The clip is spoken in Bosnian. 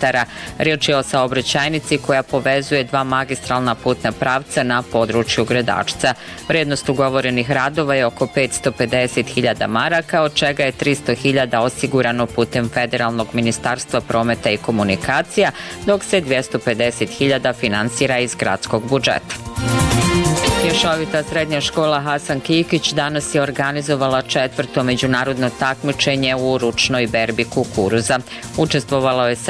Riječ je o saobraćajnici koja povezuje dva magistralna putna pravca na području Gradačca. Vrijednost ugovorenih radova je oko 550.000 maraka, od čega je 300.000 osigurano putem Federalnog ministarstva prometa i komunikacija, dok se 250.000 finansira iz gradskog budžeta. Mješovita srednja škola Hasan Kikić danas je organizovala 4. međunarodno takmičenje u ručnoj berbi kukuruza. Učestvovalo je